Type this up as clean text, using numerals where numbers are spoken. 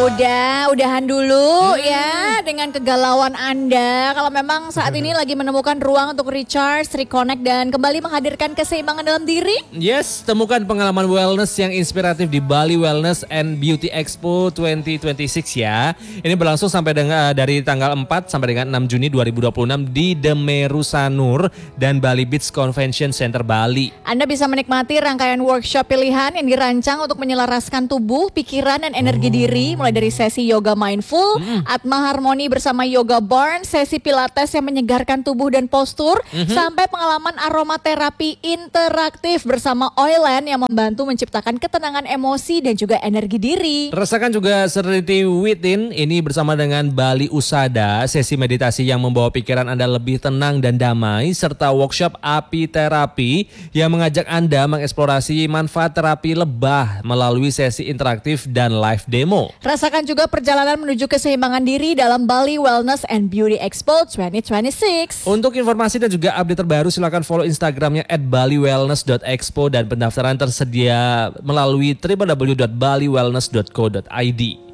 Udahan dulu ya dengan kegalauan Anda. Kalau memang saat ini lagi menemukan ruang untuk recharge, reconnect dan kembali menghadirkan keseimbangan dalam diri. Yes, temukan pengalaman wellness yang inspiratif di Bali Wellness and Beauty Expo 2026 ya. Ini berlangsung sampai dari tanggal 4 sampai dengan 6 Juni 2026 di Demeru Sanur dan Bali Beach Convention Center Bali. Anda bisa menikmati rangkaian workshop pilihan yang dirancang untuk menyelaraskan tubuh, pikiran dan energi diri, mulai dari sesi yoga mindful, Atma Harmoni bersama Yoga Barn, sesi pilates yang menyegarkan tubuh dan postur, sampai pengalaman aromaterapi interaktif bersama Oiland yang membantu menciptakan ketenangan emosi dan juga energi diri. Rasakan juga Serenity Within ini bersama dengan Bali Usada, sesi meditasi yang membawa pikiran Anda lebih tenang dan damai, serta workshop api terapi yang mengajak Anda mengeksplorasi manfaat terapi lebah melalui sesi interaktif dan live demo. Rasakan juga perjalanan menuju keseimbangan diri dalam Bali Wellness and Beauty Expo 2026. Untuk informasi dan juga update terbaru silakan follow Instagramnya @baliwellness.expo dan pendaftaran tersedia melalui www.baliwellness.co.id.